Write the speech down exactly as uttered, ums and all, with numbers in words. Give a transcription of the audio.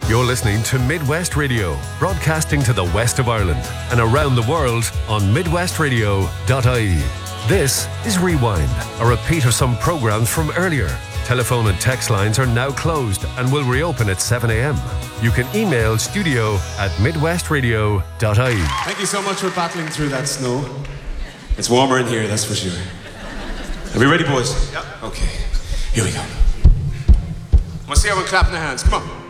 You're listening to Midwest Radio, broadcasting to the west of Ireland and around the world on midwest radio dot I E. This is Rewind, a repeat of some programs from earlier. Telephone and text lines are now closed and will reopen at seven a.m. You can email studio at midwest radio dot I E. Thank you so much for battling through that snow. It's warmer in here, that's for sure. Are we ready, boys? Yep. Okay, here we go. I'm gonna see everyone clapping their hands. Come on.